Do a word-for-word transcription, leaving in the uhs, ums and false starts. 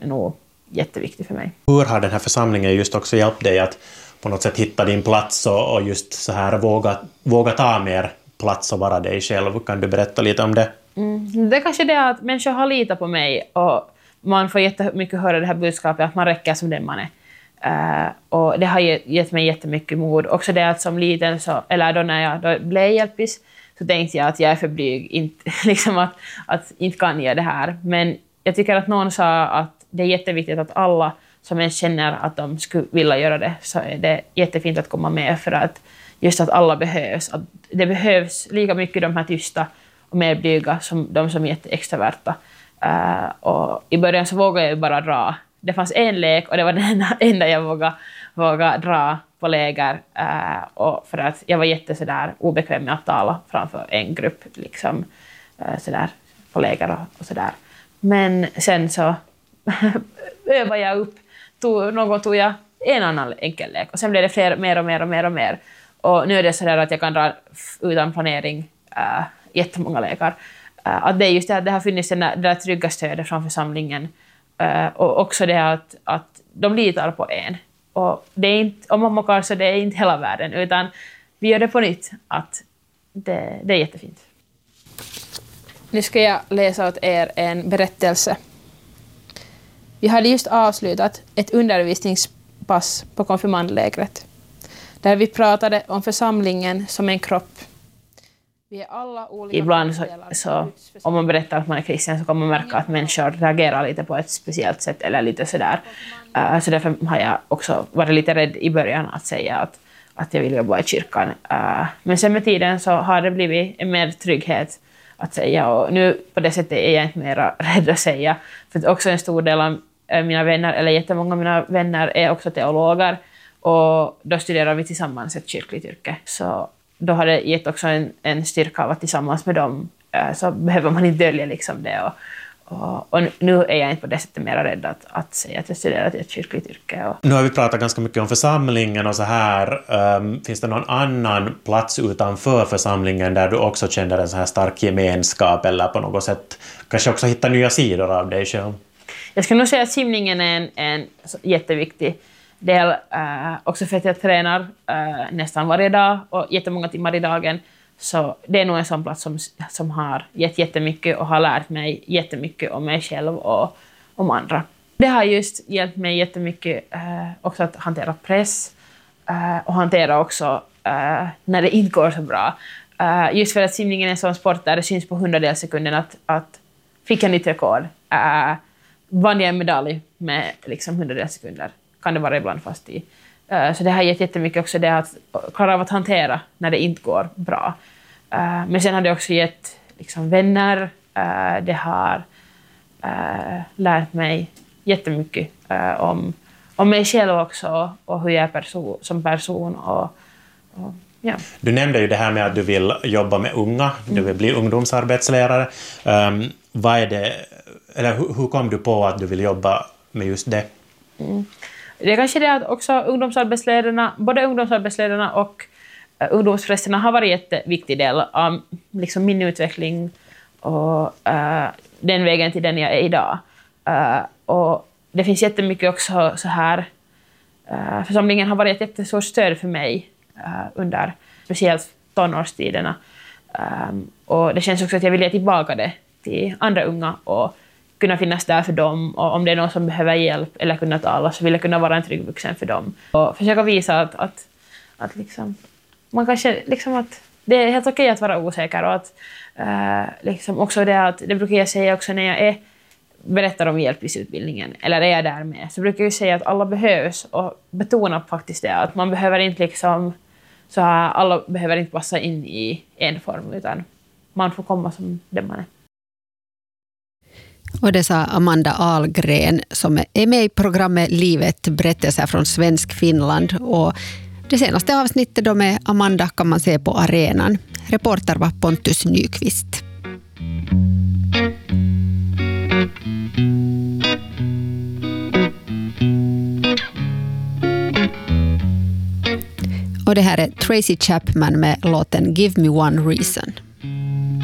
är nog jätteviktig för mig. Hur har den här församlingen just också hjälpt dig att på något sätt hitta din plats och, och just så här våga, våga ta mer plats och vara dig själv? Kan du berätta lite om det? Mm. Det är kanske det att människor har litat på mig och man får jättemycket höra det här budskapet att man räcker som den man är. Uh, och det har gett mig jättemycket mod. Också det att som liten, så, eller då när jag då blev hjälpis, så tänkte jag att jag är för blyg, inte, liksom att, att inte kan jag det här. Men jag tycker att någon sa att det är jätteviktigt att alla som ens känner att de skulle vilja göra det, så är det jättefint att komma med, för att just att alla behövs. Att det behövs lika mycket de här tysta och mer blyga som de som är jätteextraverta. Uh, och i början så vågade jag bara dra. Det fanns en lek och det var den enda jag vågade, vågade dra på läger. Uh, och för att jag var jätte sådär obekväm med att tala framför en grupp liksom, uh, sådär, på läger och, och sådär. Men sen så övade jag upp. Tog, någon tog jag en annan enkel lek. Och sen blev det fler, mer och mer och mer och mer. Och nu är det sådär att jag kan dra utan planering uh, jättemånga lekar. Uh, att det är just det att det har funnits det där trygga stödet från församlingen. Uh, och också det att, att de litar på en. Och det är inte, om man mockar så det är inte hela världen, utan vi gör det på nytt. Att det, det är jättefint. Nu ska jag läsa åt er en berättelse. Vi hade just avslutat ett undervisningspass på konfirmandlägret, där vi pratade om församlingen som en kropp. Vi är alla olika. Ibland så, så om man berättar att man är kristen så kan man märka att människor reagerar lite på ett speciellt sätt eller lite sådär. Uh, så därför har jag också varit lite rädd i början att säga att, att jag vill jobba i kyrkan. Uh, men sen med tiden så har det blivit en mer trygghet att säga, och nu på det sättet är jag inte mer rädd att säga. För också en stor del av mina vänner, eller jättemånga av mina vänner är också teologer, och då studerar vi tillsammans ett kyrkligt yrke. Så då har det gett också en, en styrka av att tillsammans med dem så behöver man inte dölja liksom det. Och, och, och nu är jag inte på det sättet mer rädd att, att säga att jag studerar ett kyrkligt yrke. Och... Nu har vi pratat ganska mycket om församlingen och så här. Um, finns det någon annan plats utanför församlingen där du också känner en så här stark gemenskap eller på något sätt kanske också hitta nya sidor av dig själv? Jag skulle nog säga att simningen är en, en jätteviktig del, uh, också för att jag tränar uh, nästan varje dag och jättemånga timmar i dagen. Så det är nog en sån plats som, som har gett jättemycket och har lärt mig jättemycket om mig själv och om andra. Det har just hjälpt mig jättemycket uh, också att hantera press uh, och hantera också uh, när det inte går så bra. Uh, just för att simningen är en sån sport där det syns på hundradels sekunden att, att fick jag nytt rekord. Uh, vann jag en medalj med liksom hundradels sekunder. Kan det vara ibland fast i. Uh, så det har gett jättemycket också det att klara av att hantera när det inte går bra. Uh, men sen har det också gett liksom, vänner. Uh, det har uh, lärt mig jättemycket uh, om, om mig själv också och hur jag är perso- som person. Och, och, ja. Du nämnde ju det här med att du vill jobba med unga, du vill bli ungdomsarbetslärare. Um, vad är det, eller hur, hur kom du på att du vill jobba med just det? Mm. Det är kanske det att också ungdomsarbetsledarna, både ungdomsarbetsledarna och uh, ungdomsfrästerna har varit en jätteviktig del av liksom min utveckling och uh, den vägen till den jag är idag. Uh, och det finns jättemycket också så här, uh, församlingen har varit ett jättestort stöd för mig uh, under speciellt tonårstiderna. Um, och det känns också att jag vill ge tillbaka det till andra unga och kunna finnas där för dem, och om det är någon som behöver hjälp eller kunna tala så vill jag kunna vara en trygg vuxen för dem. Och försöka visa att, att, att liksom, man kanske, liksom att det är helt okej att vara osäker, och att uh, liksom också det att, det brukar jag säga också när jag är, berättar om hjälpisutbildningen, eller är jag där med, så brukar jag säga att alla behövs och betona faktiskt det, att man behöver inte liksom, så här, alla behöver inte passa in i en form, utan man får komma som den man är. Och det sa Amanda Ahlgren som är med i programmet Livet, berättelser från svensk Finland. Och det senaste avsnittet då med Amanda kan man se på arenan. Reporter var Pontus Nyqvist. Och det här är Tracy Chapman med låten Give Me One Reason.